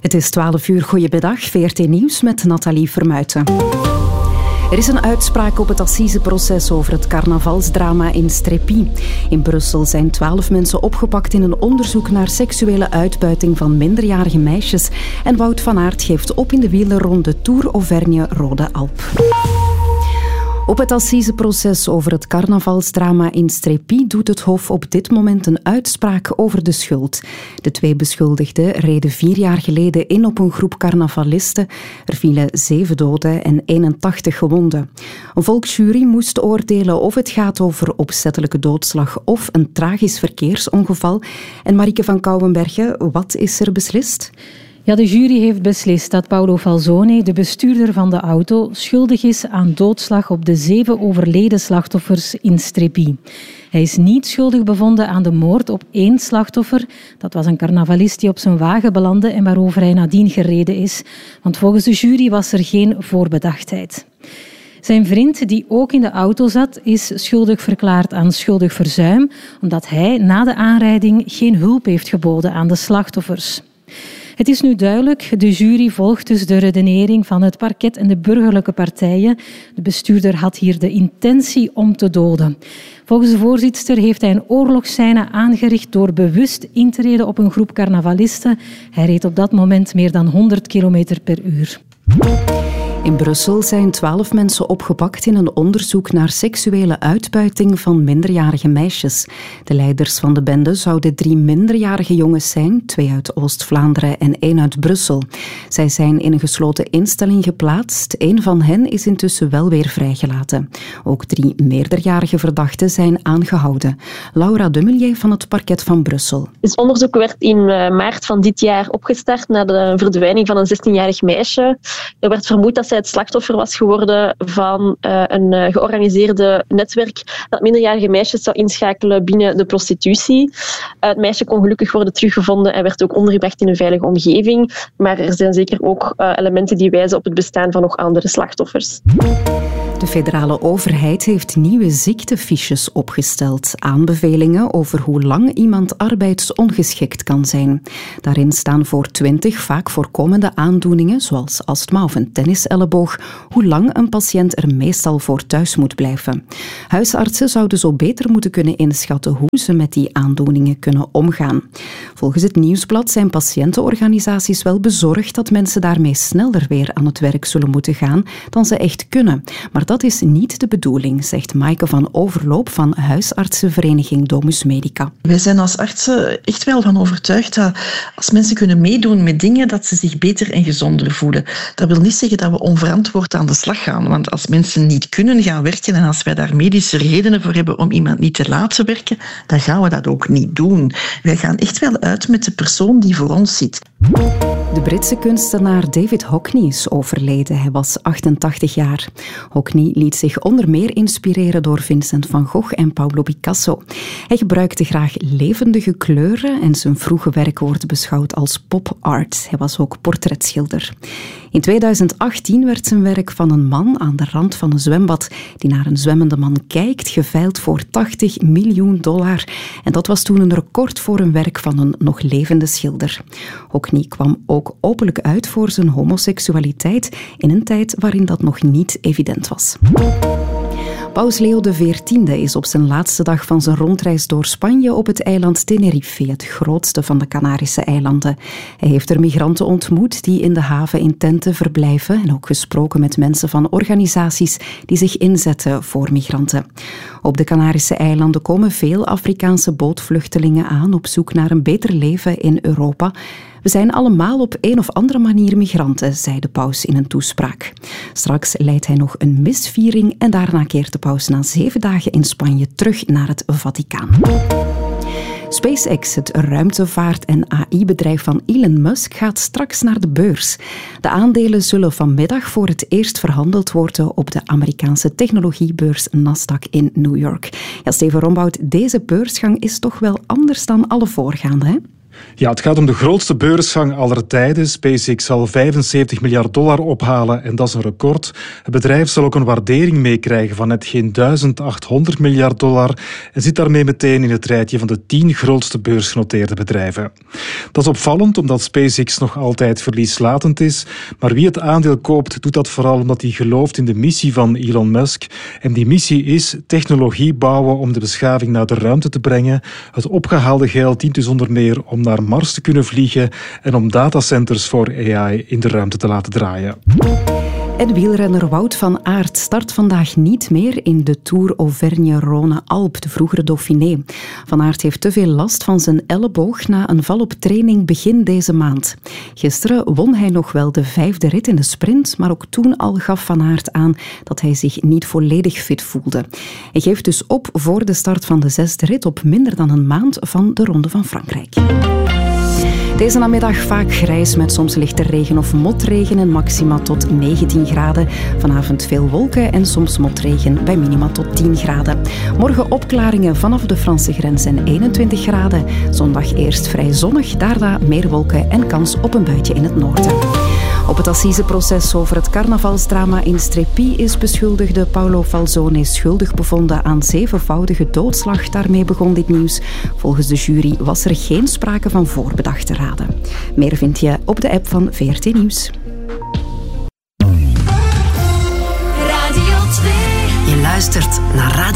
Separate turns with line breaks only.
Het is 12 uur. Goedemiddag, VRT Nieuws met Nathalie Vermuijten. Er is een uitspraak op het assiseproces over het carnavalsdrama in Strépy. In Brussel zijn 12 mensen opgepakt in een onderzoek naar seksuele uitbuiting van minderjarige meisjes. En Wout van Aert geeft op in de wielerronde Tour Auvergne-Rode Alp. Op het assiseproces over het carnavalsdrama in Strépy doet het Hof op dit moment een uitspraak over de schuld. De 2 beschuldigden reden 4 jaar geleden in op een groep carnavalisten. Er vielen 7 doden en 81 gewonden. Een volksjury moest oordelen of het gaat over opzettelijke doodslag of een tragisch verkeersongeval. En Marieke van Kouwenbergen, wat is er beslist?
Ja, de jury heeft beslist dat Paolo Falzone, de bestuurder van de auto, schuldig is aan doodslag op de 7 overleden slachtoffers in Strépy. Hij is niet schuldig bevonden aan de moord op 1 slachtoffer. Dat was een carnavalist die op zijn wagen belandde en waarover hij nadien gereden is. Want volgens de jury was er geen voorbedachtheid. Zijn vriend, die ook in de auto zat, is schuldig verklaard aan schuldig verzuim, omdat hij na de aanrijding geen hulp heeft geboden aan de slachtoffers. Het is nu duidelijk, de jury volgt dus de redenering van het parket en de burgerlijke partijen. De bestuurder had hier de intentie om te doden. Volgens de voorzitster heeft hij een oorlogsscène aangericht door bewust in te reden op een groep carnavalisten. Hij reed op dat moment meer dan 100 km per uur.
In Brussel zijn 12 mensen opgepakt in een onderzoek naar seksuele uitbuiting van minderjarige meisjes. De leiders van de bende zouden 3 minderjarige jongens zijn, 2 uit Oost-Vlaanderen en 1 uit Brussel. Zij zijn in een gesloten instelling geplaatst. 1 van hen is intussen wel weer vrijgelaten. Ook 3 meerderjarige verdachten zijn aangehouden. Laura Dummelier van het parket van Brussel.
Het onderzoek werd in maart van dit jaar opgestart na de verdwijning van een 16-jarig meisje. Er werd vermoed dat zij het slachtoffer was geworden van een georganiseerde netwerk dat minderjarige meisjes zou inschakelen binnen de prostitutie. Het meisje kon gelukkig worden teruggevonden en werd ook ondergebracht in een veilige omgeving. Maar er zijn zeker ook elementen die wijzen op het bestaan van nog andere slachtoffers.
De federale overheid heeft nieuwe ziektefiches opgesteld. Aanbevelingen over hoe lang iemand arbeidsongeschikt kan zijn. Daarin staan voor 20 vaak voorkomende aandoeningen, zoals astma of een tenniselleboog, hoe lang een patiënt er meestal voor thuis moet blijven. Huisartsen zouden zo beter moeten kunnen inschatten hoe ze met die aandoeningen kunnen omgaan. Volgens het Nieuwsblad zijn patiëntenorganisaties wel bezorgd dat mensen daarmee sneller weer aan het werk zullen moeten gaan dan ze echt kunnen. Maar dat is niet de bedoeling, zegt Maaike van Overloop van huisartsenvereniging Domus Medica.
Wij zijn als artsen echt wel van overtuigd dat als mensen kunnen meedoen met dingen, dat ze zich beter en gezonder voelen. Dat wil niet zeggen dat we onverantwoord aan de slag gaan, want als mensen niet kunnen gaan werken en als wij daar medische redenen voor hebben om iemand niet te laten werken, dan gaan we dat ook niet doen. Wij gaan echt wel uit met de persoon die voor ons zit.
De Britse kunstenaar David Hockney is overleden. Hij was 88 jaar. Hockney liet zich onder meer inspireren door Vincent van Gogh en Pablo Picasso. Hij gebruikte graag levendige kleuren en zijn vroege werk wordt beschouwd als pop art. Hij was ook portretschilder. In 2018 werd zijn werk van een man aan de rand van een zwembad die naar een zwemmende man kijkt, geveild voor $80 miljoen. En dat was toen een record voor een werk van een nog levende schilder. Hockney kwam ook openlijk uit voor zijn homoseksualiteit in een tijd waarin dat nog niet evident was. Paus Leo XIV is op zijn laatste dag van zijn rondreis door Spanje op het eiland Tenerife, het grootste van de Canarische eilanden. Hij heeft er migranten ontmoet die in de haven in tenten verblijven en ook gesproken met mensen van organisaties die zich inzetten voor migranten. Op de Canarische eilanden komen veel Afrikaanse bootvluchtelingen aan op zoek naar een beter leven in Europa. We zijn allemaal op een of andere manier migranten, zei de paus in een toespraak. Straks leidt hij nog een misviering en daarna keert de paus na 7 dagen in Spanje terug naar het Vaticaan. SpaceX, het ruimtevaart- en AI-bedrijf van Elon Musk, gaat straks naar de beurs. De aandelen zullen vanmiddag voor het eerst verhandeld worden op de Amerikaanse technologiebeurs Nasdaq in New York. Ja, Steven Rombout, deze beursgang is toch wel anders dan alle voorgaande, hè?
Ja, het gaat om de grootste beursgang aller tijden. SpaceX zal $75 miljard ophalen en dat is een record. Het bedrijf zal ook een waardering meekrijgen van net geen $1.800 miljard en zit daarmee meteen in het rijtje van de 10 grootste beursgenoteerde bedrijven. Dat is opvallend omdat SpaceX nog altijd verlieslatend is, maar wie het aandeel koopt doet dat vooral omdat hij gelooft in de missie van Elon Musk. En die missie is technologie bouwen om de beschaving naar de ruimte te brengen. Het opgehaalde geld dient dus onder meer om naar Mars te kunnen vliegen en om datacenters voor AI in de ruimte te laten draaien.
En wielrenner Wout van Aert start vandaag niet meer in de Tour Auvergne-Rhône-Alpes, de vroegere Dauphiné. Van Aert heeft te veel last van zijn elleboog na een val op training begin deze maand. Gisteren won hij nog wel de 5e rit in de sprint, maar ook toen al gaf Van Aert aan dat hij zich niet volledig fit voelde. Hij geeft dus op voor de start van de 6e rit op minder dan een maand van de Ronde van Frankrijk. Deze namiddag vaak grijs met soms lichte regen of motregen en maxima tot 19 graden. Vanavond veel wolken en soms motregen bij minima tot 10 graden. Morgen opklaringen vanaf de Franse grens en 21 graden. Zondag eerst vrij zonnig, daarna meer wolken en kans op een buitje in het noorden. Op het assiseproces over het carnavalsdrama in Strepy is beschuldigde Paolo Falzone schuldig bevonden aan 7-voudige doodslag. Daarmee begon dit nieuws. Volgens de jury was er geen sprake van voorbedachte raden. Meer vind je op de app van VRT Nieuws.
Radio 2. Je luistert naar Radio